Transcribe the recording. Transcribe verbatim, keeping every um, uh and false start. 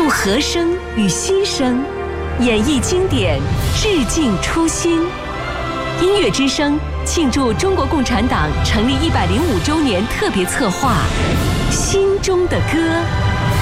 用和声与心声演绎经典，致敬初心。音乐之声庆祝中国共产党成立一百零五周年特别策划《心中的歌》。